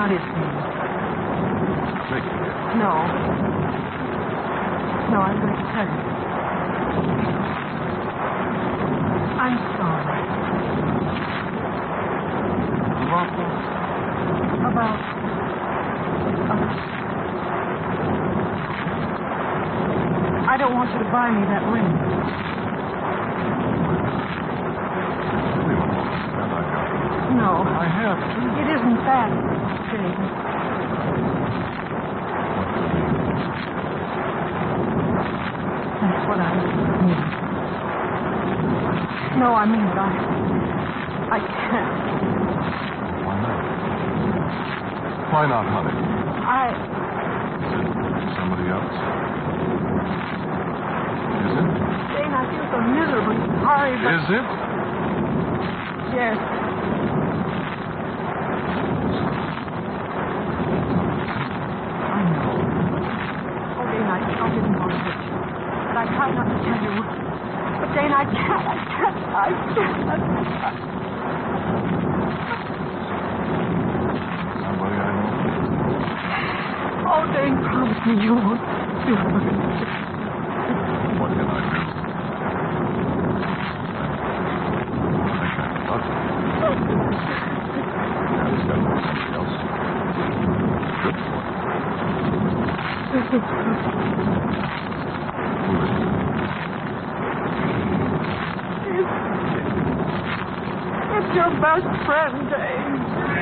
not his name. Nick. No. No, I'm going to tell you. I'm sorry. About what? About... I don't want you to buy me that ring. Wait a moment. And I got it. No. I have to. It isn't that, Jane. That's what I mean. No, I mean that I can't. Why not? Why not, honey? Is it somebody else? Is it? Jane, I feel so miserably sorry, but... Is it? Yes. I know. Oh, Jane, I didn't want to hurt you. But I tried not to tell you. But, Jane, I can't. Somebody I know? Oh, Jane, promise me you won't do it. What can I do? I can't touch it. It's got to be somebody else. Good boy. Who is it? It's your best friend, Jane.